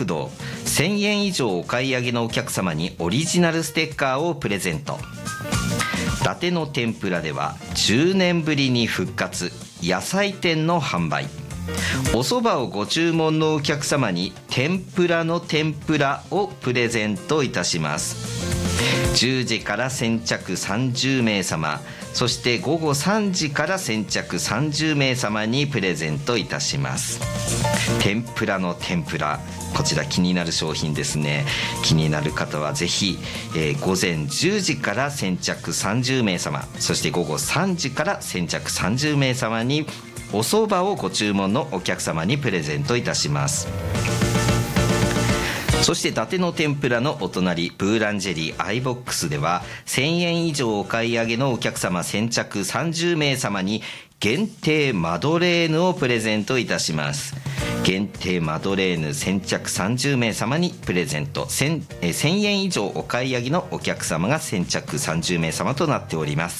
食堂、1000円以上お買い上げのお客様にオリジナルステッカーをプレゼント。伊達の天ぷらでは10年ぶりに復活、野菜店の販売。お蕎麦をご注文のお客様に天ぷらの天ぷらをプレゼントいたします。10時から先着30名様、そして午後3時から先着30名様にプレゼントいたします。天ぷらの天ぷら、こちら気になる商品ですね。気になる方はぜひ、午前10時から先着30名様、そして午後3時から先着30名様にお蕎麦をご注文のお客様にプレゼントいたします。そして伊達の天ぷらのお隣、ブーランジェリーアイボックスでは1000円以上お買い上げのお客様先着30名様に限定マドレーヌをプレゼントいたします。限定マドレーヌ先着30名様にプレゼント。 1000円以上お買い上げのお客様が先着30名様となっております。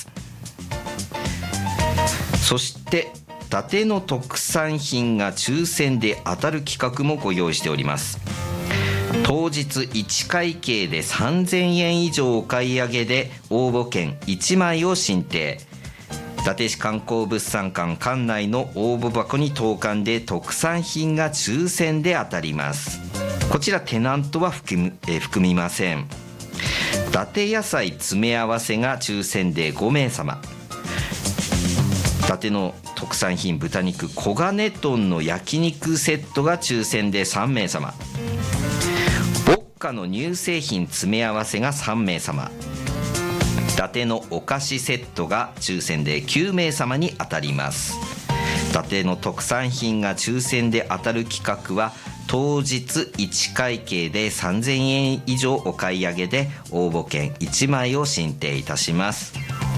そして伊達の特産品が抽選で当たる企画もご用意しております。当日1会計で3000円以上お買い上げで応募券1枚を申請。伊達市観光物産館館内の応募箱に投函で特産品が抽選で当たります。こちらテナントは含みません。伊達野菜詰め合わせが抽選で5名様。伊達の特産品豚肉黄金豚の焼肉セットが抽選で3名様。ボッカの乳製品詰め合わせが3名様。伊達のお菓子セットが抽選で9名様に当たります。伊達の特産品が抽選で当たる企画は当日1会計で3000円以上お買い上げで応募券1枚を申請いたします。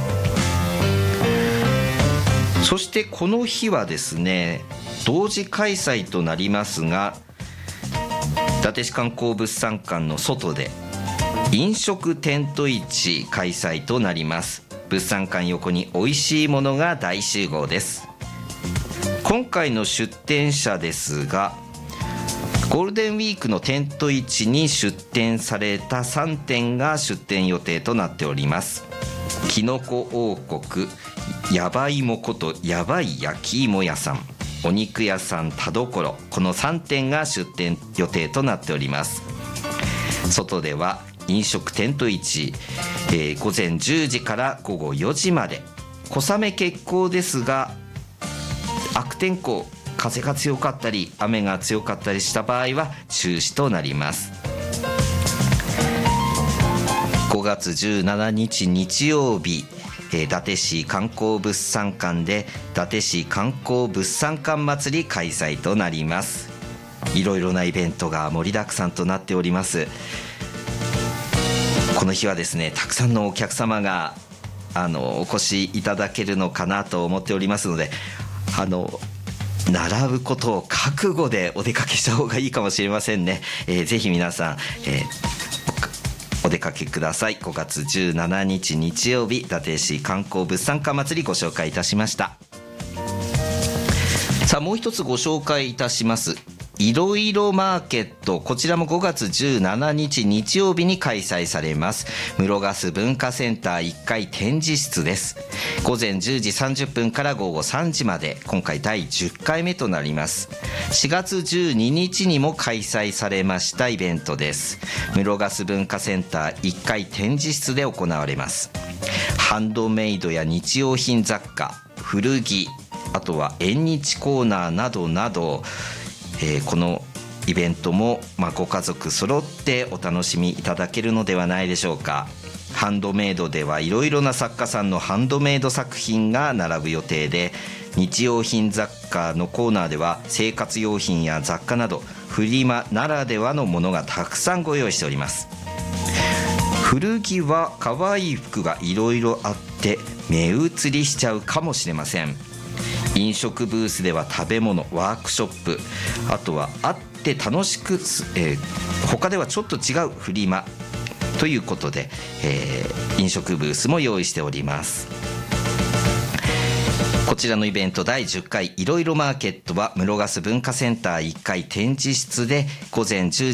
そしてこの日はですね、同時開催となりますが、伊達市観光物産館の外で飲食テント市開催となります。物産館横に美味しいものが大集合です。今回の出店者ですが、ゴールデンウィークのテント市に出店された3店が出店予定となっております。きのこ王国、やばいもことやばい焼き芋屋さん、お肉屋さん田所、この3店が出店予定となっております。外では飲食テント市、午前10時から午後4時まで。小雨決行ですが、悪天候、風が強かったり雨が強かったりした場合は中止となります。5月17日日曜日、伊達市観光物産館で伊達市観光物産館祭り開催となります。いろいろなイベントが盛りだくさんとなっております。この日はですね、たくさんのお客様がお越しいただけるのかなと思っておりますので、並ぶことを覚悟でお出かけした方がいいかもしれませんね。ぜひ皆さん、お出かけください。5月17日日曜日、伊達市観光物産館祭りご紹介いたしました。さあ、もう一つご紹介いたします。いろいろマーケット、こちらも5月17日日曜日に開催されます。室ヶ洲文化センター1階展示室です。午前10時30分から午後3時まで、今回第10回目となります。4月12日にも開催されましたイベントです。室ヶ洲文化センター1階展示室で行われます。ハンドメイドや日用品雑貨、古着、あとは縁日コーナーなどなど、このイベントも、ご家族揃ってお楽しみいただけるのではないでしょうか。ハンドメイドではいろいろな作家さんのハンドメイド作品が並ぶ予定で、日用品雑貨のコーナーでは生活用品や雑貨などフリマならではのものがたくさんご用意しております。古着は可愛い服がいろいろあって目移りしちゃうかもしれません。飲食ブースでは食べ物、ワークショップ、あとは会って楽しく、他ではちょっと違うフリマということで、飲食ブースも用意しております。こちらのイベント第10回いろいろマーケットは室ヶ洲文化センター1階展示室で午前10